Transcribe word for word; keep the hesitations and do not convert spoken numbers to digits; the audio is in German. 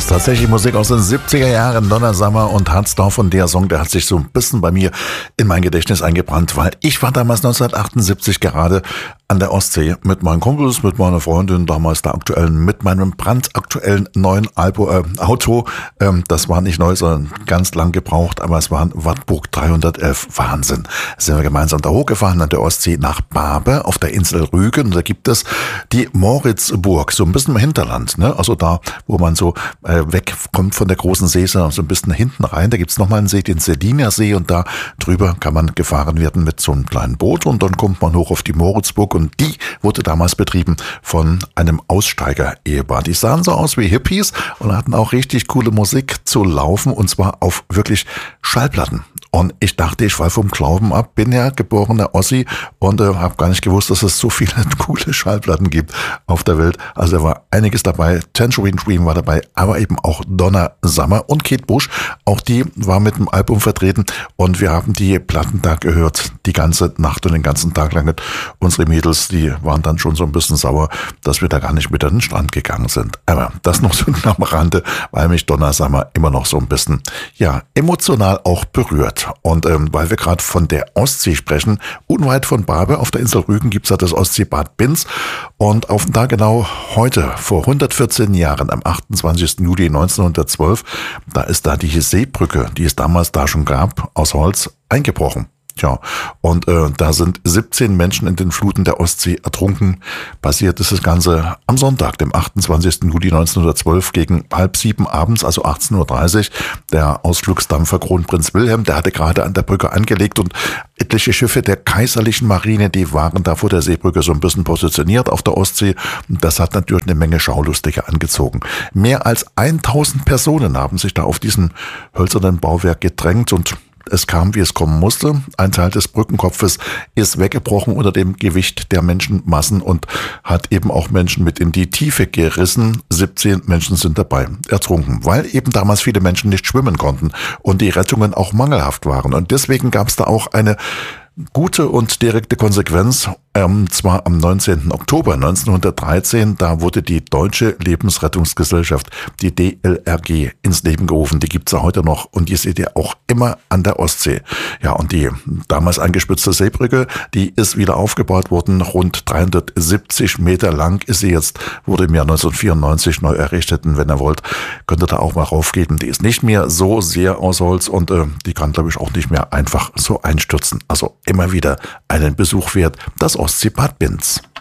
ist tatsächlich Musik aus den siebziger Jahren, Donna Summer und Hardsdorf, und der Song, der hat sich so ein bisschen bei mir in mein Gedächtnis eingebrannt, weil ich war damals neunzehnhundertachtundsiebzig gerade an der Ostsee mit meinen Kumpels, mit meiner Freundin, damals der aktuellen, mit meinem brandaktuellen neuen Alpo, äh, Auto. Ähm, das war nicht neu, sondern ganz lang gebraucht, aber es war ein Wartburg dreihundertelf. Wahnsinn. Da sind wir gemeinsam da hochgefahren an der Ostsee nach Barbe auf der Insel Rügen. Da gibt es die Moritzburg, so ein bisschen im Hinterland, ne? Also da, wo man so äh, wegkommt von der großen See, so ein bisschen hinten rein. Da gibt's nochmal einen See, den Seliner See, und da drüber kann man gefahren werden mit so einem kleinen Boot, und dann kommt man hoch auf die Moritzburg, und die wurde damals betrieben von einem Aussteiger-Ehepaar. Die sahen so aus wie Hippies und hatten auch richtig coole Musik zu laufen, und zwar auf wirklich Schallplatten. Und ich dachte, ich fall vom Glauben ab, bin ja geborener Ossi und äh, habe gar nicht gewusst, dass es so viele coole Schallplatten gibt auf der Welt. Also da war einiges dabei. Tangerine Dream war dabei, aber eben auch Donna Summer und Kate Bush. Auch die war mit dem Album vertreten, und wir haben die Platten da gehört, die ganze Nacht und den ganzen Tag lang. Unsere Mädels, die waren dann schon so ein bisschen sauer, dass wir da gar nicht mit an den Strand gegangen sind. Aber das noch so am Rande, weil mich Donna Summer immer noch so ein bisschen, ja, emotional auch berührt. Und ähm, weil wir gerade von der Ostsee sprechen, unweit von Barbe auf der Insel Rügen gibt's ja das Ostseebad Binz. Und auf den Tag genau heute, vor hundertvierzehn Jahren, am achtundzwanzigsten Juli neunzehnhundertzwölf, da ist da die Seebrücke, die es damals da schon gab, aus Holz, eingebrochen. Tja, und äh, da sind siebzehn Menschen in den Fluten der Ostsee ertrunken. Passiert ist das Ganze am Sonntag, dem achtundzwanzigsten Juli neunzehnhundertzwölf, gegen halb sieben abends, also achtzehn Uhr dreißig. Der Ausflugsdampfer Kronprinz Wilhelm, der hatte gerade an der Brücke angelegt, und etliche Schiffe der kaiserlichen Marine, die waren da vor der Seebrücke so ein bisschen positioniert auf der Ostsee. Das hat natürlich eine Menge Schaulustige angezogen. Mehr als tausend Personen haben sich da auf diesem hölzernen Bauwerk gedrängt, und es kam, wie es kommen musste. Ein Teil des Brückenkopfes ist weggebrochen unter dem Gewicht der Menschenmassen und hat eben auch Menschen mit in die Tiefe gerissen. siebzehn Menschen sind dabei ertrunken, weil eben damals viele Menschen nicht schwimmen konnten und die Rettungen auch mangelhaft waren. Und deswegen gab es da auch eine gute und direkte Konsequenz, ähm, zwar am neunzehnten Oktober neunzehnhundertdreizehn, da wurde die Deutsche Lebensrettungsgesellschaft, die D L R G, ins Leben gerufen. Die gibt's ja heute noch, und die seht ihr auch immer an der Ostsee. Ja, und die damals eingespützte Seebrücke, die ist wieder aufgebaut worden, rund dreihundertsiebzig Meter lang ist sie jetzt, wurde im Jahr neunzehnhundertvierundneunzig neu errichtet, und wenn ihr wollt, könnt ihr da auch mal raufgehen. Die ist nicht mehr so sehr aus Holz, und äh, die kann, glaube ich, auch nicht mehr einfach so einstürzen. Also immer wieder einen Besuch wert, das Ostseebad Binz.